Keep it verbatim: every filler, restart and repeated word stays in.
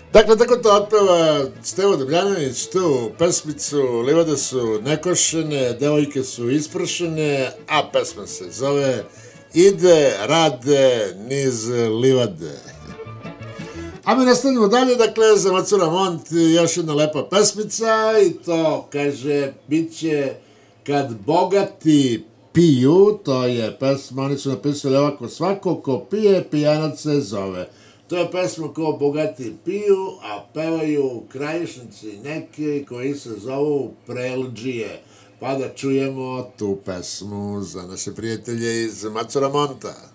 Dakle, tako to otpeva Stevo Damjanović, tu pesmicu livade su nekošene, devojke su ispršene, a pesma se zove Ide, rade, niz livade. A mi nastavljamo dalje, dakle, za Macura Mont još jedna lepa pesmica i to, kaže, bit će Kad bogati piju, to je pesma, oni su napisali ovako, svako ko pije, pijanac se zove. To je pesma ko bogati piju, a pevaju krajišnici neki koji se zovu Prelđije. Pa da čujemo tu pesmu za naše prijatelje iz Macura Monta.